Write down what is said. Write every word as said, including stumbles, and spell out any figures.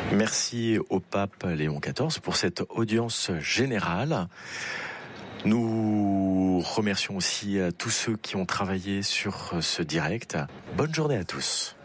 Merci au pape Léon quatorze pour cette audience générale. Nous remercions aussi tous ceux qui ont travaillé sur ce direct. Bonne journée à tous.